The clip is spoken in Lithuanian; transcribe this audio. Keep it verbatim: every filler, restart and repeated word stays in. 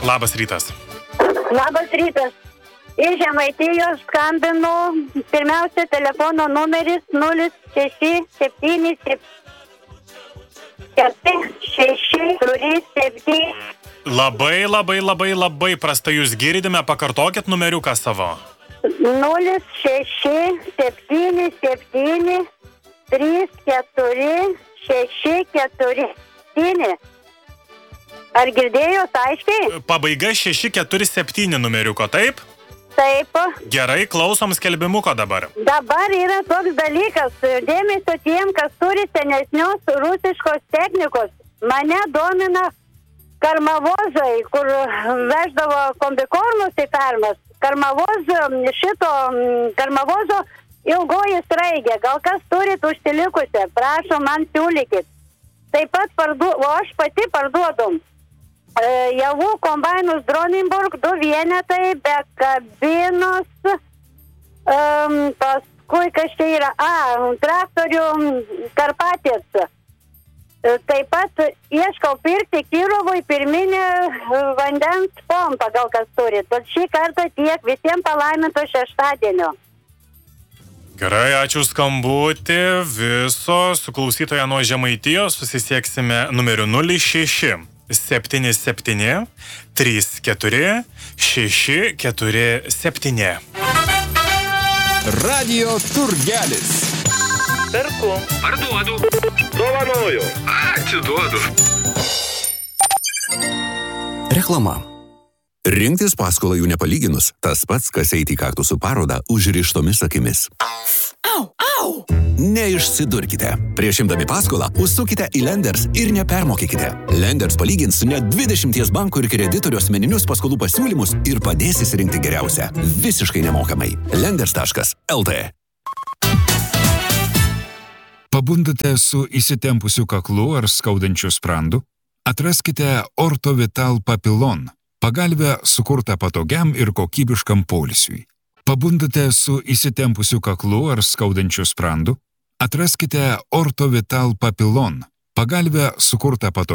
Labas rytas. Labas rytas. Iš Žemaitijos skambinu. Pirmiausia, telefono numeris nulis šeši septyni šeši keturi septyni. Labai, labai, labai, labai prastai jūs girdime. Pakartokit numeriuką savo. nulis šeši septyni septyni trys keturi šeši keturi septyni. Ar girdėjot aiškiai? Pabaiga šeši keturi septyni numeriuko, taip? Taip. Gerai, klausom skelbimuko dabar. Dabar yra toks dalykas. Dėmesio tiem, kas turi senesnios rusiškos technikos. Mane domina karmavozai, kur veždavo kombikornus į fermas. Karmavoz, šito karmavozo ilgoji straigė. Gal kas turit užsilikusią? Prašom, man siūlykit. Taip pat pardu, o aš pati parduodum. E, javų kombainus Dronimburg, du vienetai, be kabinos, um, paskui kas čia yra, a, traktorių Karpatės. E, taip pat ieškau pirkti Kirovui pirminį vandens pompą, gal kas turi. Tad šį kartą tiek, visiems palaiminto šeštadienio. Gerai, ačiū skambutį. Viso su klausytoja nuo Žemaitijos susisieksime numeriu nulis šeši septyni septyni trys keturi šeši keturi septyni. Radio turgelis. Perku. Parduodu. Dovanoju. Atiduodu. Reklama. Rinktis paskolą jų nepalyginus, tas pats, kas eiti į kaktusų parodą užrištomis akimis. Au, au! Neišsidurkite. Prieš imdami paskolą, užsukite į Lenders ir nepermokykite. Lenders palygins net dvidešimties bankų ir kreditorių asmeninius paskolų pasiūlymus ir padės įsirinkti geriausią. Visiškai nemokamai. Lenders taškas el tė. Pabundate su įsitempusiu kaklu ar skaudančiu sprandu? Atraskite Ortovital Papilon. Pagalvę sukurtą patogiam ir kokybiškam poilsiui. Pabundate su įsitempusiu kaklu ar skaudančiu sprandu? Atraskite Ortovital Papilon. Pagalvę sukurtą patogiam